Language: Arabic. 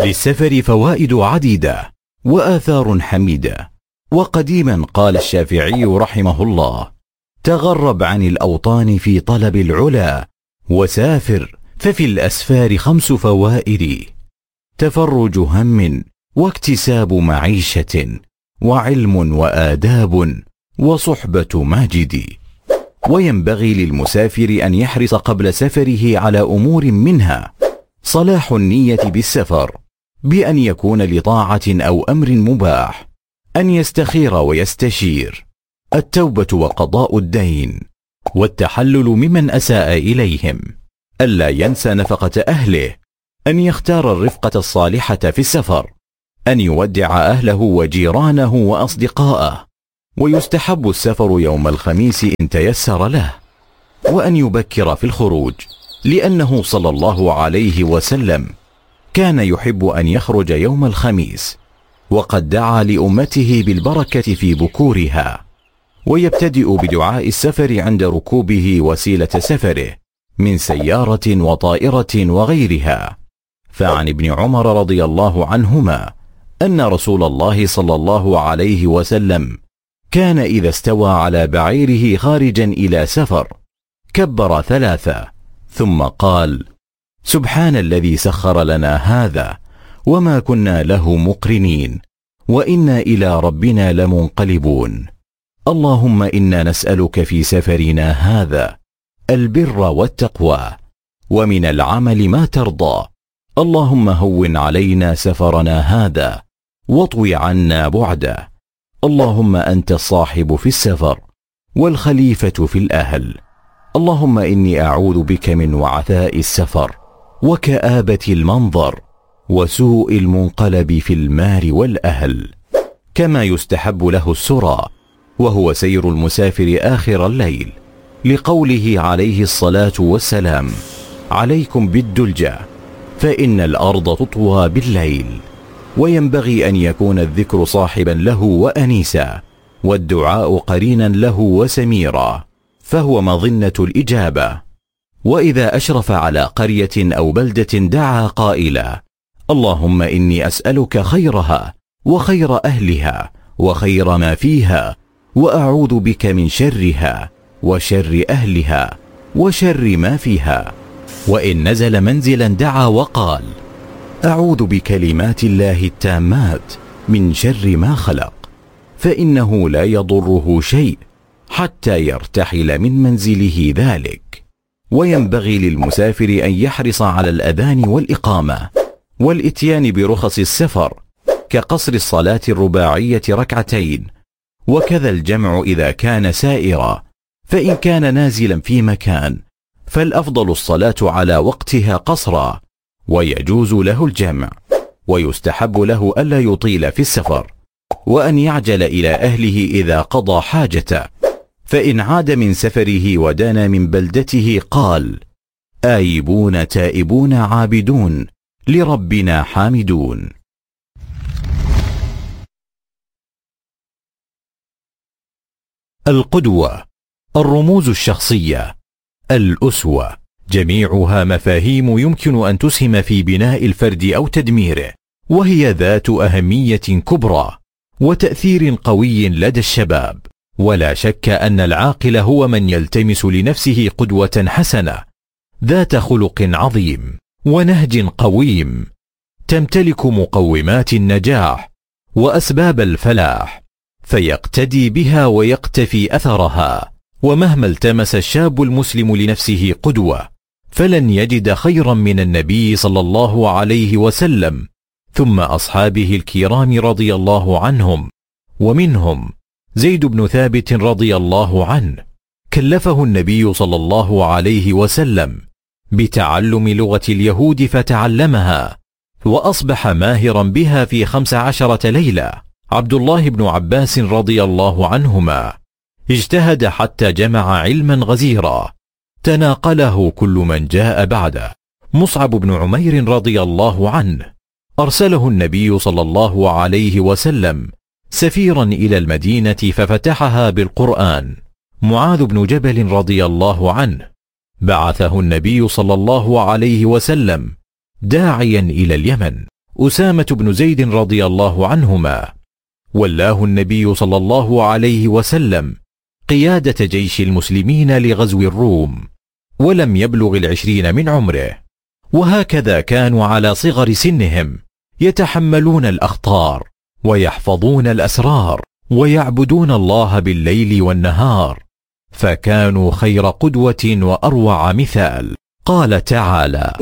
للسفر فوائد عديدة وآثار حميدة. وقديما قال الشافعي رحمه الله: تغرب عن الأوطان في طلب العلا، وسافر ففي الأسفار 5 فوائد: تفرج هم، واكتساب معيشة، وعلم وآداب، وصحبة ماجد. وينبغي للمسافر أن يحرص قبل سفره على أمور منها صلاح النية بالسفر، بأن يكون لطاعة أو أمر مباح، أن يستخير ويستشير، التوبة وقضاء الدين، والتحلل ممن أساء إليهم، ألا ينسى نفقة أهله، أن يختار الرفقة الصالحة في السفر، أن يودع أهله وجيرانه وأصدقاءه. ويستحب السفر يوم الخميس إن تيسر له، وأن يبكر في الخروج، لأنه صلى الله عليه وسلم كان يحب أن يخرج يوم الخميس، وقد دعا لأمته بالبركة في بكورها. ويبتدئ بدعاء السفر عند ركوبه وسيلة سفره من سيارة وطائرة وغيرها. فعن ابن عمر رضي الله عنهما أن رسول الله صلى الله عليه وسلم كان إذا استوى على بعيره خارجا إلى سفر كبر 3 ثم قال: سبحان الذي سخر لنا هذا وما كنا له مقرنين وإنا إلى ربنا لمنقلبون. اللهم إنا نسألك في سفرنا هذا البر والتقوى، ومن العمل ما ترضى. اللهم هون علينا سفرنا هذا واطوي عنا بعده. اللهم أنت الصاحب في السفر والخليفة في الأهل. اللهم إني أعوذ بك من وعثاء السفر وكآبة المنظر وسوء المنقلب في المال والأهل. كما يستحب له السرى، وهو سير المسافر آخر الليل، لقوله عليه الصلاة والسلام: عليكم بالدلجة فإن الأرض تطوى بالليل. وينبغي أن يكون الذكر صاحبا له وأنيسا، والدعاء قرينا له وسميرا، فهو مظنة الإجابة. وإذا أشرف على قرية أو بلدة دعا قائلا: اللهم إني أسألك خيرها وخير أهلها وخير ما فيها، وأعوذ بك من شرها وشر أهلها وشر ما فيها. وإن نزل منزلا دعا وقال: أعوذ بكلمات الله التامات من شر ما خلق، فإنه لا يضره شيء حتى يرتحل من منزله ذلك. وينبغي للمسافر أن يحرص على الأذان والإقامة والإتيان برخص السفر، كقصر الصلاة الرباعية 2، وكذا الجمع إذا كان سائرا. فإن كان نازلا في مكان فالأفضل الصلاة على وقتها قصرا، ويجوز له الجمع. ويستحب له ألا يطيل في السفر، وأن يعجل إلى أهله إذا قضى حاجته. فإن عاد من سفره ودنا من بلدته قال: آيبون تائبون عابدون لربنا حامدون. القدوة، الرموز الشخصية، الأسوة، جميعها مفاهيم يمكن أن تسهم في بناء الفرد أو تدميره، وهي ذات أهمية كبرى وتأثير قوي لدى الشباب. ولا شك أن العاقل هو من يلتمس لنفسه قدوة حسنة ذات خلق عظيم ونهج قويم، تمتلك مقومات النجاح وأسباب الفلاح، فيقتدي بها ويقتفي أثرها. ومهما التمس الشاب المسلم لنفسه قدوة فلن يجد خيرا من النبي صلى الله عليه وسلم، ثم أصحابه الكرام رضي الله عنهم. ومنهم زيد بن ثابت رضي الله عنه، كلفه النبي صلى الله عليه وسلم بتعلم لغة اليهود فتعلمها، وأصبح ماهرا بها في 15 ليلة. عبد الله بن عباس رضي الله عنهما اجتهد حتى جمع علما غزيرا تناقله كل من جاء بعده. مصعب بن عمير رضي الله عنه أرسله النبي صلى الله عليه وسلم سفيرا إلى المدينة ففتحها بالقرآن. معاذ بن جبل رضي الله عنه بعثه النبي صلى الله عليه وسلم داعيا إلى اليمن، أسامة بن زيد رضي الله عنهما، ولاه النبي صلى الله عليه وسلم قيادة جيش المسلمين لغزو الروم، ولم يبلغ 20 من عمره، وهكذا كانوا على صغر سنهم يتحملون الأخطار ويحفظون الأسرار ويعبدون الله بالليل والنهار، فكانوا خير قدوة وأروع مثال. قال تعالى: